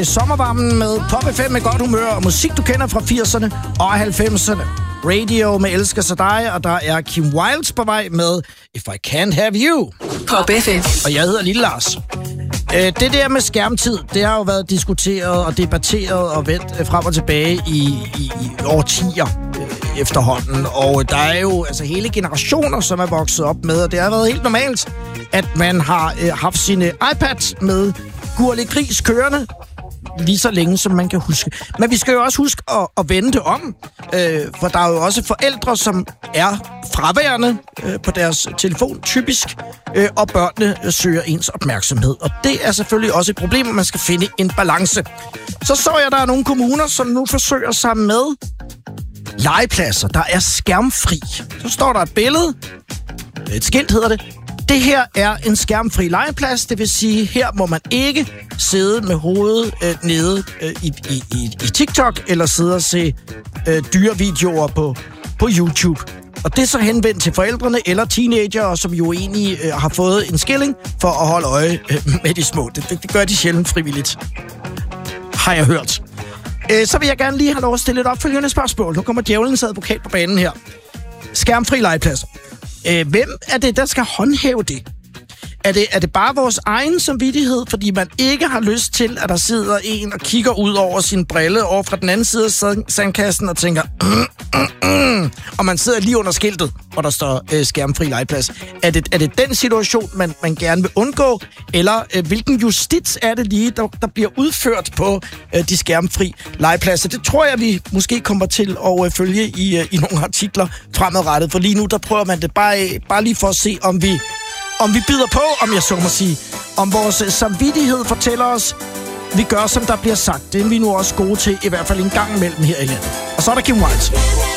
til sommervarmen med Pop FM med godt humør og musik, du kender fra 80'erne og 90'erne. Radio med Elsker sig dig, og der er Kim Wilde på vej med If I Can't Have You. Pop FM. Og jeg hedder Lille Lars. Det der med skærmtid, det har jo været diskuteret og debatteret og vendt frem og tilbage i årtier efterhånden. Og der er jo altså hele generationer, som er vokset op med, og det har været helt normalt, at man har haft sine iPads med Gurli Gris kørende lige så længe, som man kan huske. Men vi skal jo også huske at vende det om, for der er jo også forældre, som er fraværende på deres telefon, typisk, og børnene søger ens opmærksomhed. Og det er selvfølgelig også et problem, at man skal finde en balance. Så jeg, der er nogle kommuner, som nu forsøger sig med legepladser, der er skærmfri. Så står der et billede, et skilt hedder det. Det her er en skærmfri legeplads, det vil sige, her må man ikke sidde med hovedet nede i TikTok, eller sidde og se dyrevideoer på YouTube. Og det er så henvendt til forældrene eller teenagere, som jo egentlig har fået en skilling for at holde øje med de små. Det gør de sjældent frivilligt, har jeg hørt. Så vil jeg gerne lige have lov at stille et opfølgende spørgsmål. Nu kommer djævelens advokat på banen her. Skærmfri legepladser. Hvem er det, der skal håndhæve det? Er det bare vores egen samvittighed, fordi man ikke har lyst til, at der sidder en og kigger ud over sin brille over fra den anden side af sandkassen og tænker, og man sidder lige under skiltet, hvor der står skærmfri legeplads. Er det den situation, man gerne vil undgå? Eller hvilken justits er det lige, der bliver udført på de skærmfri legepladser? Det tror jeg, vi måske kommer til at følge i nogle artikler fremadrettet. For lige nu, der prøver man det bare lige for at se, om vi bider på, om jeg så må sige. Om vores samvittighed fortæller os, vi gør, som der bliver sagt. Det er vi nu også gode til, i hvert fald en gang imellem her i landet. Og så er der Kim Wilde.